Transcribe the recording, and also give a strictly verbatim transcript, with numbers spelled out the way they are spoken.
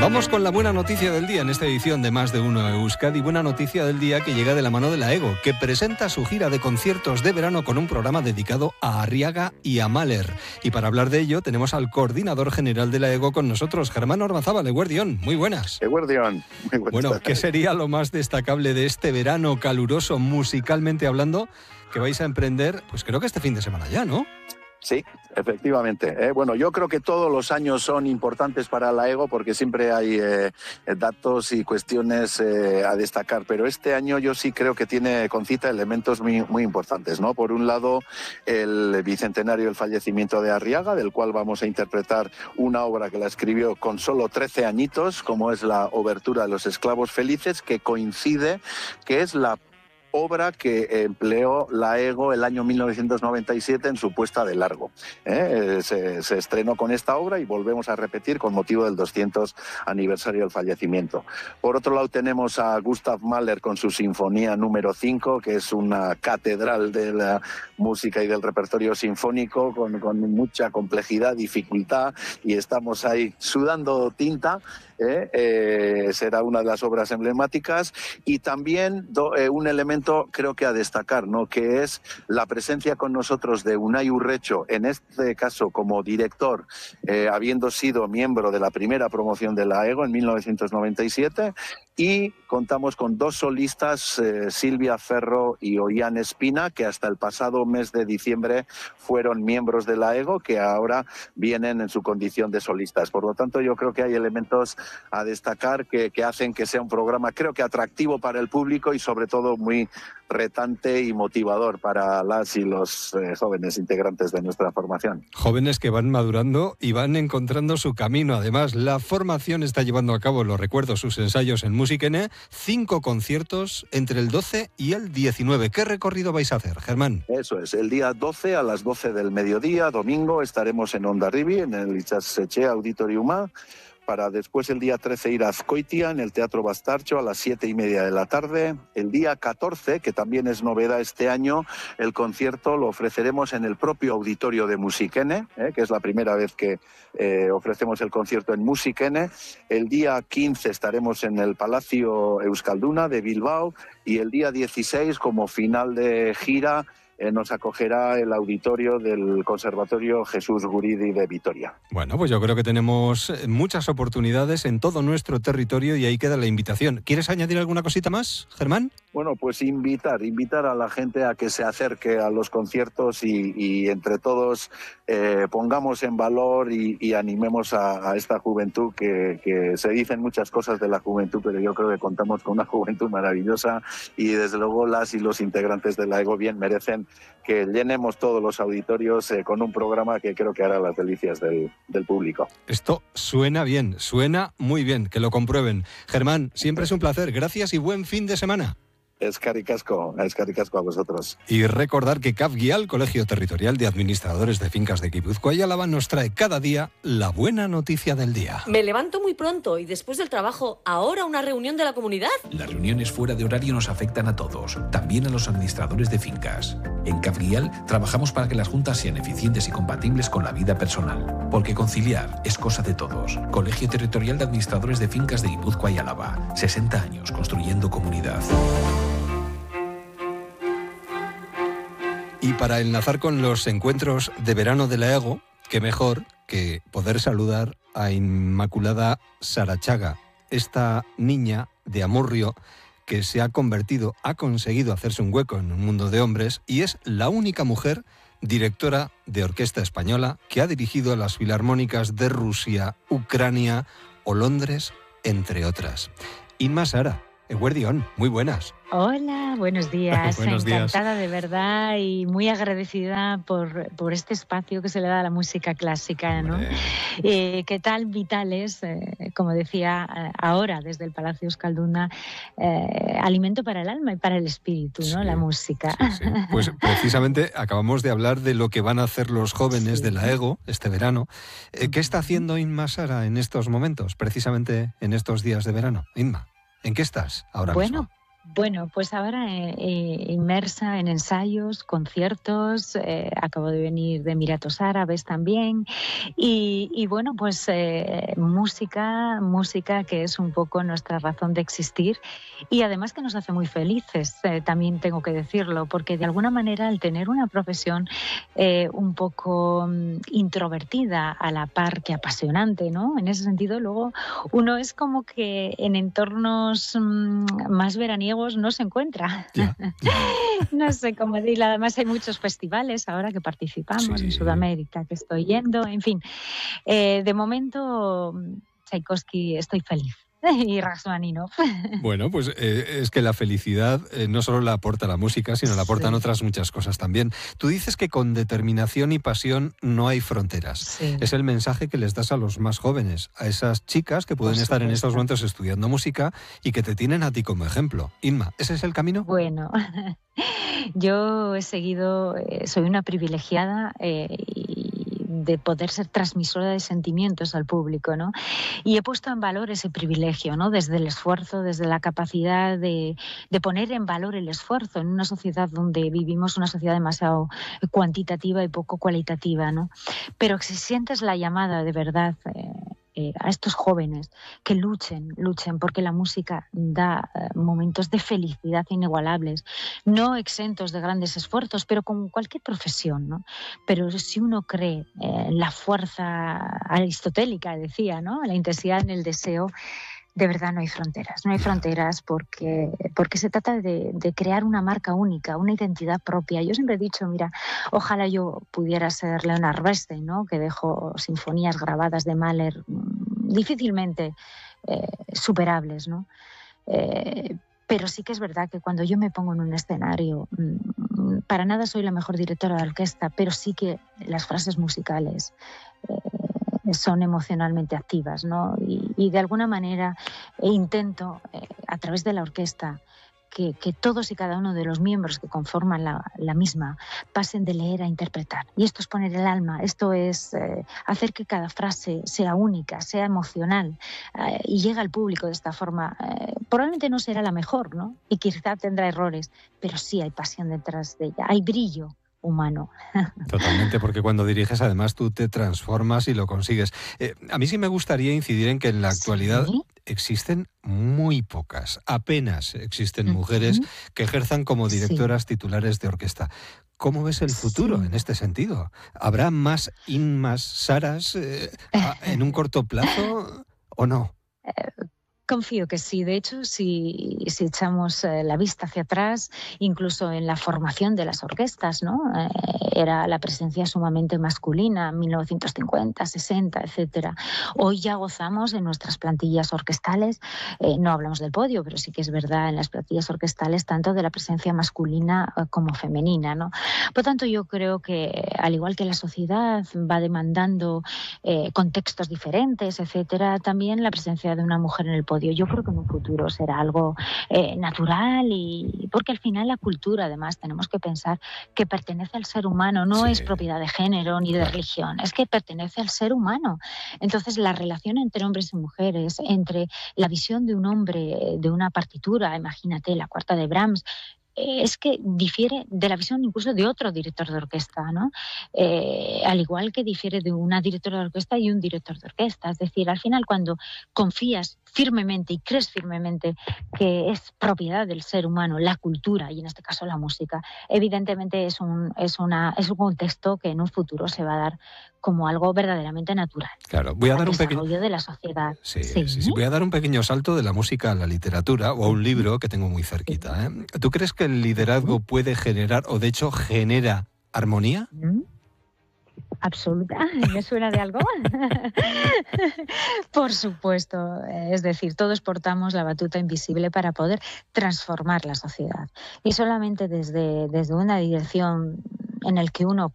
Vamos con la buena noticia del día en esta edición de Más de Uno Euskadi. Buena noticia del día que llega de la mano de la EGO, que presenta su gira de conciertos de verano con un programa dedicado a Arriaga y a Mahler. Y para hablar de ello tenemos al coordinador general de la EGO con nosotros, Germán Ormazábal, Eguerdión. Muy buenas. Eguerdión. Muy buenas. Bueno, ¿qué sería lo más destacable de este verano caluroso, musicalmente hablando, que vais a emprender? Pues creo que este fin de semana ya, ¿no? Sí, efectivamente. Eh, bueno, yo creo que todos los años son importantes para la EGO porque siempre hay eh, datos y cuestiones eh, a destacar, pero este año yo sí creo que tiene con cita elementos muy, muy importantes, ¿no? Por un lado, el bicentenario del fallecimiento de Arriaga, del cual vamos a interpretar una obra que la escribió con solo trece añitos, como es la Obertura de los Esclavos Felices, que coincide que es la obra que empleó la EGO el año mil novecientos noventa y siete en su puesta de largo. ¿Eh? Se, se estrenó con esta obra y volvemos a repetir con motivo del doscientos aniversario del fallecimiento. Por otro lado tenemos a Gustav Mahler con su Sinfonía número cinco, que es una catedral de la música y del repertorio sinfónico con, con mucha complejidad, dificultad, y estamos ahí sudando tinta. Eh, eh, será una de las obras emblemáticas, y también do, eh, un elemento creo que a destacar, ¿no? Que es la presencia con nosotros de Unai Urrecho, en este caso como director, eh, habiendo sido miembro de la primera promoción de la EGO en mil novecientos noventa y siete, y contamos con dos solistas, eh, Silvia Ferro y Ollán Espina, que hasta el pasado mes de diciembre fueron miembros de la EGO, que ahora vienen en su condición de solistas. Por lo tanto, yo creo que hay elementos a destacar que, que hacen que sea un programa, creo que atractivo para el público y sobre todo muy retante y motivador para las y los eh, jóvenes integrantes de nuestra formación. Jóvenes que van madurando y van encontrando su camino. Además, la formación está llevando a cabo, lo recuerdo, sus ensayos en Musikene, cinco conciertos entre el doce y el diecinueve. ¿Qué recorrido vais a hacer, Germán? Eso es, el día doce a las doce del mediodía, domingo, estaremos en Hondarribi, en el Itxasetxe Auditoriuma, para después el día trece ir a Azkoitia, en el Teatro Bastarcho, a las siete y media de la tarde. El día catorce, que también es novedad este año, el concierto lo ofreceremos en el propio auditorio de Musikene, eh, que es la primera vez que eh, ofrecemos el concierto en Musikene. El día quince estaremos en el Palacio Euskalduna de Bilbao, y el día dieciséis, como final de gira, Eh, nos acogerá el auditorio del Conservatorio Jesús Guridi de Vitoria. Bueno, pues yo creo que tenemos muchas oportunidades en todo nuestro territorio y ahí queda la invitación. ¿Quieres añadir alguna cosita más, Germán? Bueno, pues invitar, invitar a la gente a que se acerque a los conciertos y, y entre todos eh, pongamos en valor y, y animemos a, a esta juventud, que, que se dicen muchas cosas de la juventud, pero yo creo que contamos con una juventud maravillosa y desde luego las y los integrantes de la EGO bien merecen que llenemos todos los auditorios eh, con un programa que creo que hará las delicias del, del público. Esto suena bien, suena muy bien, que lo comprueben. Germán, siempre es un placer, gracias y buen fin de semana. Eskerrik asko, eskerrik asko a vosotros. Y recordar que CAFGIAL, Colegio Territorial de Administradores de Fincas de Guipúzcoa y Álava, nos trae cada día la buena noticia del día. Me levanto muy pronto y después del trabajo, ahora una reunión de la comunidad. Las reuniones fuera de horario nos afectan a todos, también a los administradores de fincas. En CAFGIAL trabajamos para que las juntas sean eficientes y compatibles con la vida personal, porque conciliar es cosa de todos. Colegio Territorial de Administradores de Fincas de Guipúzcoa y Álava, sesenta años construyendo comunidad. Y para enlazar con los encuentros de verano de la EGO, qué mejor que poder saludar a Inmaculada Sarachaga, esta niña de Amurrio que se ha convertido, ha conseguido hacerse un hueco en un mundo de hombres y es la única mujer directora de orquesta española que ha dirigido a las filarmónicas de Rusia, Ucrania o Londres, entre otras. Inma Sara, Eguerdión, muy buenas. Hola, buenos días. Buenos días. Encantada de verdad y muy agradecida por, por este espacio que se le da a la música clásica, ¿no? Eh, ¿Qué tal vitales, eh, como decía eh, ahora desde el Palacio Euskalduna, eh, alimento para el alma y para el espíritu, ¿no? Sí, la música. Sí, sí. Pues precisamente acabamos de hablar de lo que van a hacer los jóvenes sí. de la EGO este verano. Eh, ¿Qué está haciendo Inma Sara en estos momentos, precisamente en estos días de verano? Inma, ¿en qué estás ahora bueno, mismo? Bueno, pues ahora eh, eh, inmersa en ensayos, conciertos, eh, acabo de venir de Emiratos Árabes también y, y bueno, pues eh, música, música que es un poco nuestra razón de existir y además que nos hace muy felices, eh, también tengo que decirlo, porque de alguna manera al tener una profesión eh, un poco um, introvertida a la par que apasionante, ¿no? En ese sentido luego uno es como que en entornos um, más veraniegos no se encuentra. Ya, ya. No sé cómo decirlo. Además hay muchos festivales ahora que participamos Sí. en Sudamérica, que estoy yendo. En fin, eh, de momento, Tchaikovsky, estoy feliz. Y Rachmaninoff. Bueno, pues eh, es que la felicidad eh, no solo la aporta la música, sino la aportan Sí. otras muchas cosas también. Tú dices que con determinación y pasión no hay fronteras. Sí. Es el mensaje que les das a los más jóvenes, a esas chicas que pueden Por estar en supuesto. estos momentos estudiando música y que te tienen a ti como ejemplo. Inma, ¿ese es el camino? Bueno, yo he seguido, eh, soy una privilegiada eh, y de poder ser transmisora de sentimientos al público, ¿no? Y he puesto en valor ese privilegio, ¿no? Desde el esfuerzo, desde la capacidad de, de poner en valor el esfuerzo en una sociedad donde vivimos una sociedad demasiado cuantitativa y poco cualitativa, ¿no? Pero si sientes la llamada de verdad eh, eh, a estos jóvenes que luchen, luchen, porque la música da eh, momentos de felicidad inigualables, no exentos de grandes esfuerzos, pero con cualquier profesión, ¿no? Pero si uno cree en eh, la fuerza aristotélica, decía, ¿no? La intensidad en el deseo, de verdad no hay fronteras, no hay fronteras porque, porque se trata de, de crear una marca única, una identidad propia. Yo siempre he dicho, mira, ojalá yo pudiera ser Leonard Bernstein, ¿no? Que dejó sinfonías grabadas de Mahler difícilmente eh, superables, ¿no? Eh, pero sí que es verdad que cuando yo me pongo en un escenario, para nada soy la mejor directora de orquesta, pero sí que las frases musicales eh, son emocionalmente activas, ¿no? Y, y de alguna manera eh, intento, eh, a través de la orquesta, que, que todos y cada uno de los miembros que conforman la, la misma pasen de leer a interpretar. Y esto es poner el alma, esto es eh, hacer que cada frase sea única, sea emocional eh, y llegue al público de esta forma. Eh, probablemente no será la mejor, ¿no? Y quizá tendrá errores, pero sí hay pasión detrás de ella, hay brillo humano. Totalmente, porque cuando diriges además tú te transformas y lo consigues. Eh, a mí sí me gustaría incidir en que en la actualidad ¿Sí? existen muy pocas, apenas existen Uh-huh. mujeres que ejerzan como directoras Sí. titulares de orquesta. ¿Cómo ves el futuro Sí. en este sentido? ¿Habrá más Inmas Saras eh, a- en un corto plazo o no? Confío que sí. De hecho, si, si echamos eh, la vista hacia atrás, incluso en la formación de las orquestas, ¿no? Eh, era la presencia sumamente masculina, mil novecientos cincuenta, sesenta, etcétera. Hoy ya gozamos en nuestras plantillas orquestales, eh, no hablamos del podio, pero sí que es verdad en las plantillas orquestales tanto de la presencia masculina eh, como femenina, ¿no? Por tanto, yo creo que al igual que la sociedad va demandando eh, contextos diferentes, etcétera, también la presencia de una mujer en el podio. Yo creo que en un futuro será algo eh, natural y porque al final la cultura, además, tenemos que pensar que pertenece al ser humano, no Sí. es propiedad de género ni de Claro. religión, es que pertenece al ser humano. Entonces, la relación entre hombres y mujeres, entre la visión de un hombre de una partitura, imagínate la cuarta de Brahms, es que difiere de la visión incluso de otro director de orquesta, ¿no? Eh, al igual que difiere de una directora de orquesta y un director de orquesta. Es decir, al final cuando confías firmemente y crees firmemente que es propiedad del ser humano la cultura, y en este caso la música, evidentemente es un, es una, es un contexto que en un futuro se va a dar como algo verdaderamente natural. Claro, voy a dar Al un pequeño... desarrollo de la sociedad. Sí, sí, sí. Voy a dar un pequeño salto de la música a la literatura o a un libro que tengo muy cerquita, ¿eh? ¿Tú crees que el liderazgo puede generar, o de hecho genera, armonía? ¿Mm? Absoluta. ¿Me suena de algo? Por supuesto. Es decir, todos portamos la batuta invisible para poder transformar la sociedad. Y solamente desde, desde una dirección en el que uno